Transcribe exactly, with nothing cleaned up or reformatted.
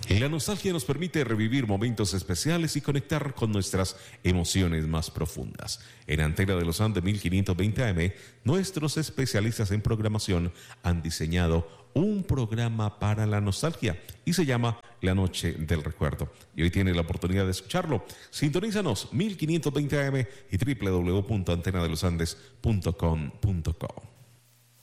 La nostalgia nos permite revivir momentos especiales y conectar con nuestras emociones más profundas. En Antena de los Andes mil quinientos veinte A M, nuestros especialistas en programación han diseñado un programa para la nostalgia y se llama La Noche del Recuerdo. Y hoy tiene la oportunidad de escucharlo. Sintonízanos mil quinientos veinte A M y doble u doble u doble u punto antena de los andes punto com punto co.